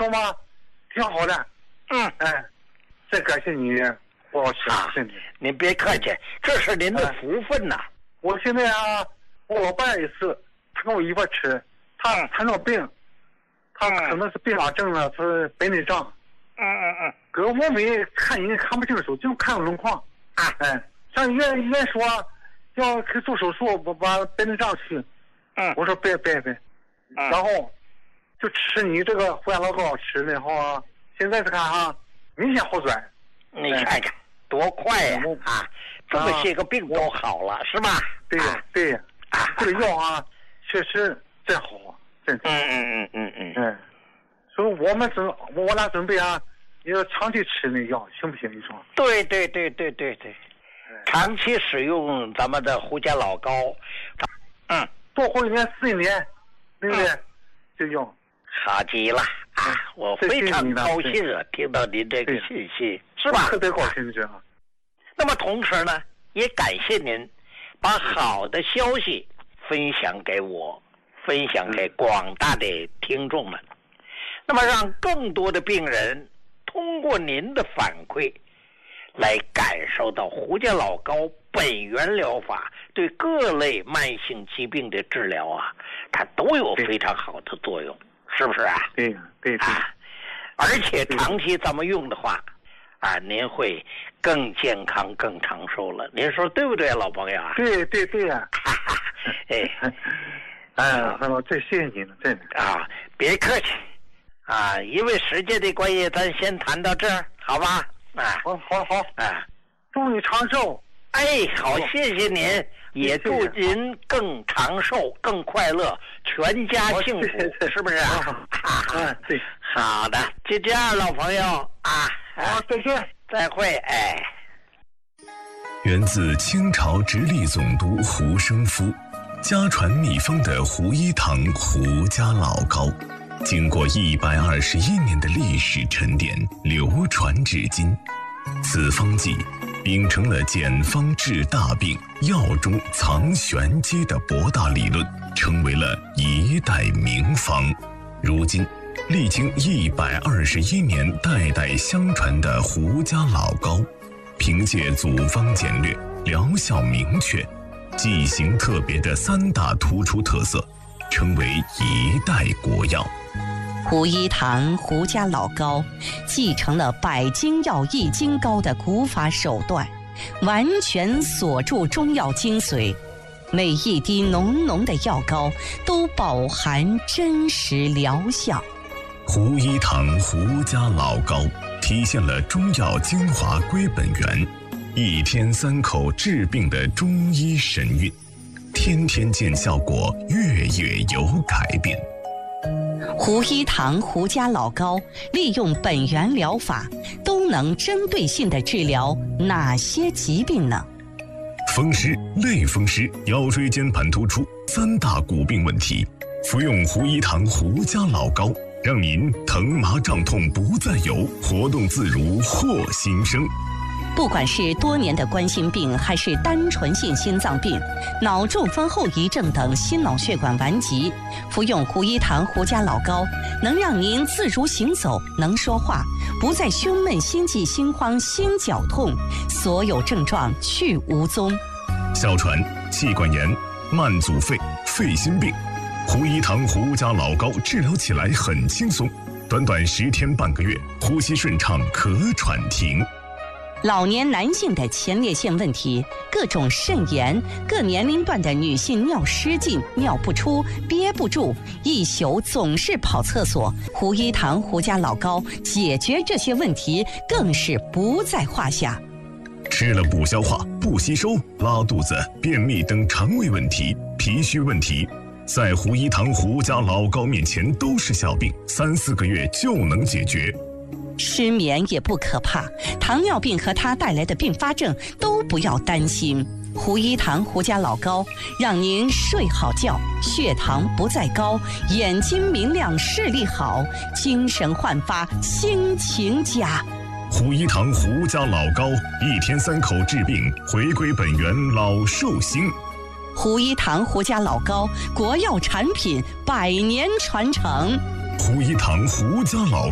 说嘛，挺好的。哎，再感谢你，我身体。 您别客气，这是您的福分呐。 我现在啊，我老伴也是，他跟我一块吃，他缠着病，他可能是并发症了，是白内障。搁我们看人看不清楚，就看轮廓。上医院说要去做手术，把白内障去。我说别，然后就吃你这个胡椒老膏吃了后啊，现在是看啊，明显好转。 你看看多快呀！这么些个病都好了，是吧？ 对，这个药啊，确实真好，真的。所以我俩准备啊，要长期吃那药，行不行？你说？ 对，长期使用咱们的胡椒老膏， 多活1年4年，对不对？就用。 好极了我非常高兴听到您这个信息，是吧？ 特别高兴这样。 那么同时呢，也感谢您把好的消息分享给我，分享给广大的听众们。那么让更多的病人通过您的反馈来感受到胡椒老膏本源疗法对各类慢性疾病的治疗啊，它都有非常好的作用，是不是啊？ 对而且长期咱们用的话您会更健康更长寿了，您说对不对老朋友啊？ 对呀。这谢谢你了，真的别客气因为时间的关系，咱先谈到这儿，好吧？ 好祝你长寿。 好，谢谢您，也祝您更长寿、更快乐，全家幸福，是不是对， 好的，就这样，老朋友好，再见， 再会。 源自清朝直隶总督胡生夫，家传秘方的胡一堂胡家老膏，经过121年的历史沉淀，流传至今。此方剂秉承了简方治大病、药中藏玄机的博大理论，成为了一代名方。如今历经121年代代相传的胡家老膏，凭借组方简略、疗效明确、剂型特别的3大突出特色，成为一代国药。 胡一堂胡家老膏继承了百金药易筋膏的古法手段，完全锁住中药精髓，每一滴浓浓的药膏都饱含真实疗效。 胡一堂胡家老膏体现了中药精华归本源，1天3口治病的中医神韵，天天见效果，月月有改变。 胡一堂胡家老膏利用本源疗法，都能针对性地治疗哪些疾病呢？ 风湿、类风湿、腰椎间盘突出3大骨病问题，服用胡一堂胡家老膏，让您疼麻胀痛不再有，活动自如获新生。 不管是多年的冠心病，还是单纯性心脏病、脑中风后遗症等心脑血管顽疾，服用胡一堂胡家老膏，能让您自如行走，能说话，不再胸闷、心悸、心慌、心绞痛，所有症状去无踪。 哮喘、气管炎、慢阻肺、肺心病，胡一堂胡家老膏治疗起来很轻松，短短10天半个月，呼吸顺畅，咳喘停。 老年男性的前列腺问题、各种肾炎、各年龄段的女性尿失禁、尿不出、憋不住，一宿总是跑厕所，胡一堂胡家老膏解决这些问题更是不在话下。 吃了不消化、不吸收、拉肚子、便秘等肠胃问题、脾虚问题，在胡一堂胡家老膏面前都是小病，3、4个月就能解决。 失眠也不可怕，糖尿病和它带来的并发症都不要担心。胡一堂胡家老膏让您睡好觉，血糖不再高，眼睛明亮，视力好，精神焕发，心情佳。 胡一堂胡家老膏1天3口治病，回归本源，老寿星。 胡一堂胡家老膏国药产品，100年传承。 胡一堂胡家老